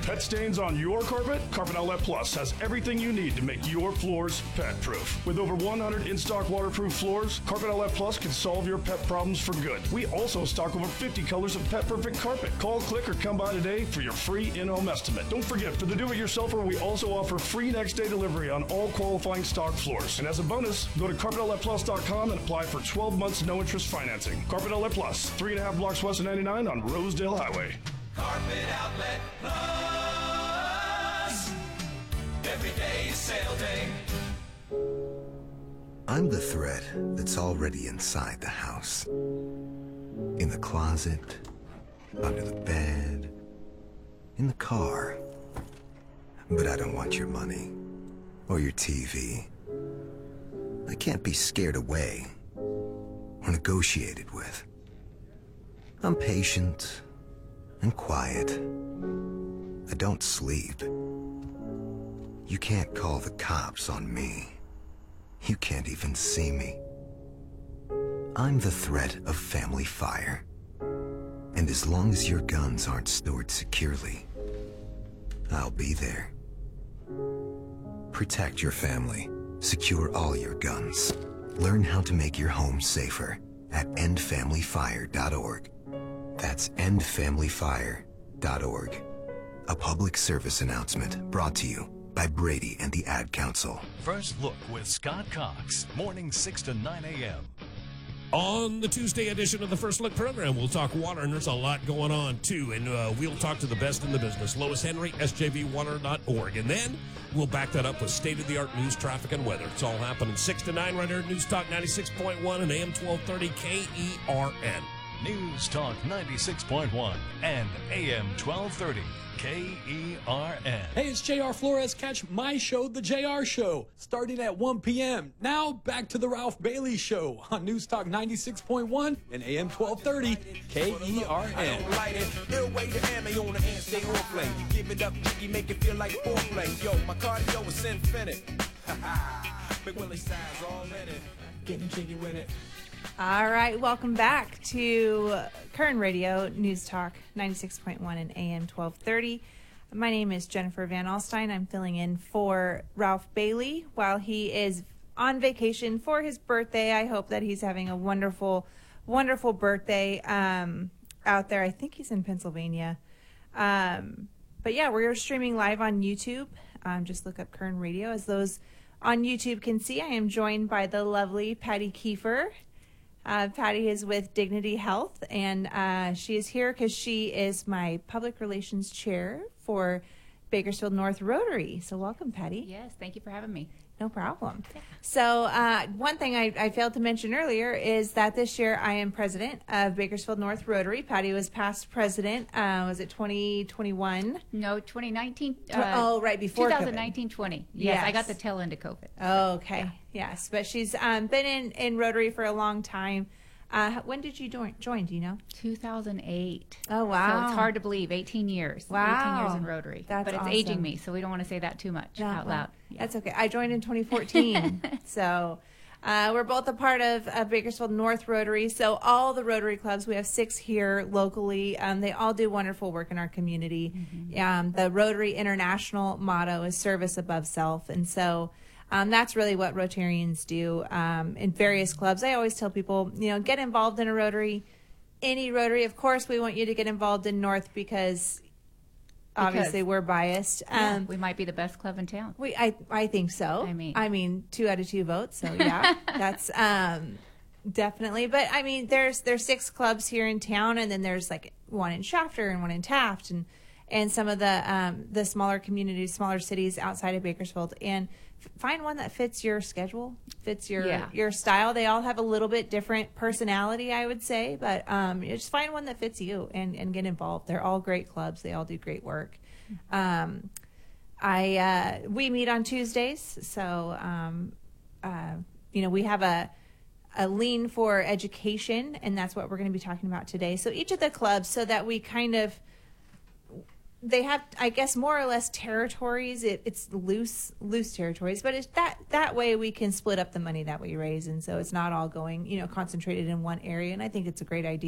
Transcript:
Pet stains on your carpet? Carpet Outlet Plus has everything you need to make your floors pet-proof. With over 100 in-stock waterproof floors, Carpet Outlet Plus can solve your pet problems for good. We also stock over 50 colors of pet-perfect carpet. Call, click, or come by today for your free in-home estimate. Don't forget, for the do-it-yourselfer, we also offer free next-day delivery on all qualifying stock floors. And as a bonus, go to CarpetOutletPlus.com and apply for 12 months no-interest financing. Carpet Outlet Plus, 3.5 blocks west of 99 on Rosedale Highway. Carpet Outlet Plus. Every day is sale day. I'm the thread that's already inside the house. In the closet, under the bed, in the car. But I don't want your money or your TV. I can't be scared away or negotiated with. I'm patient and quiet. I don't sleep. You can't call the cops on me. You can't even see me. I'm the threat of family fire. And as long as your guns aren't stored securely, I'll be there. Protect your family. Secure all your guns. Learn how to make your home safer at endfamilyfire.org. That's endfamilyfire.org. A public service announcement brought to you by Brady and the Ad Council. First Look with Scott Cox, mornings 6 to 9 a.m. On the Tuesday edition of the First Look program, we'll talk water, and there's a lot going on, too. And we'll talk to the best in the business, Lois Henry, sjvwater.org. And then we'll back that up with state-of-the-art news, traffic, and weather. It's all happening 6 to 9 right here at News Talk 96.1 and AM 1230 KERN. News Talk 96.1 and AM 1230 KERN. Hey, it's JR Flores. Catch my show, The JR Show, starting at 1 p.m. Now, back to the Ralph Bailey Show on News Talk 96.1 and AM 1230 KERN. Give it up, Jiggy, make it feel like foreplay. Yo, my cardio is infinite. Big Willie size all in it. Getting jiggy with it. All right, welcome back to Kern Radio, News Talk 96.1 and AM 1230. My name is Jennifer Van Alstyne. I'm filling in for Ralph Bailey while he is on vacation for his birthday. I hope that he's having a wonderful, wonderful birthday out there. I think he's in Pennsylvania. But yeah, we're streaming live on YouTube. Just look up Kern Radio. As those on YouTube can see, I am joined by the lovely Patty Kiefer. Patty is with Dignity Health, and she is here because she is my public relations chair for Bakersfield North Rotary. So welcome, Patty. Yes, thank you for having me. No problem. Yeah. So one thing I failed to mention earlier is that this year I am president of Bakersfield North Rotary. Patty was past president. Was it 2021? No, 2019. Right before 2019-20. Yes, I got the tail end of COVID. Oh, okay. Yeah. Yes, but she's been in Rotary for a long time. When did you join? Do you know? 2008. Oh, wow. So it's hard to believe. 18 years. Wow. 18 years in Rotary. That's but it's awesome. aging me, so we don't want to say that too much out loud. Yeah. That's okay. I joined in 2014. So we're both a part of Bakersfield North Rotary. So all the Rotary clubs, we have 6 here locally. They all do wonderful work in our community. Mm-hmm. The Rotary International motto is service above self. And so that's really what Rotarians do in various clubs. I always tell people, get involved in a Rotary, any Rotary. Of course, we want you to get involved in North because obviously we're biased. We might be the best club in town. I think so. I mean, 2 out of 2 votes. So yeah, that's definitely. But I mean, there's 6 clubs here in town, and then there's like one in Shafter and one in Taft, and some of the smaller communities, smaller cities outside of Bakersfield. And find one that fits your schedule, fits your style. They all have a little bit different personality, I would say, but just find one that fits you and get involved. They're all great clubs. They all do great work. We meet on Tuesdays, so we have a lean for education, and that's what we're going to be talking about today. So each of the clubs, so that we kind of they have, I guess, more or less territories. It's loose territories, but it's that way we can split up the money that we raise, and so it's not all going, concentrated in one area. And I think it's a great idea.